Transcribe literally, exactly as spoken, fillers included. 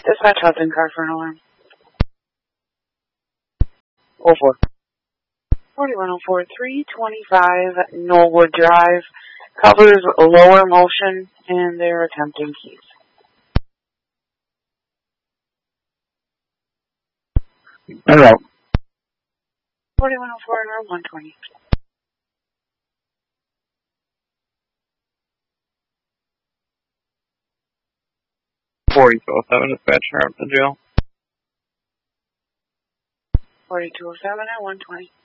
Dispatch Hudson, car for an alarm. oh four. forty-one oh four, three twenty-five Knollwood Drive. Covers lower motion, and they're attempting keys. Hello. forty-one oh four, room one twenty. forty-two oh seven, dispatch Hampton Jail. forty-two oh seven at one twenty.